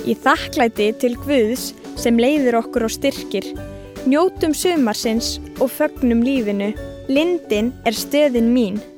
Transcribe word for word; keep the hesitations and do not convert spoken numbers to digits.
Í þakklæti til Guðs sem leiðir okkur og styrkir. Njótum sumarsins og fögnum lífinu. Lindin er stöðin mín.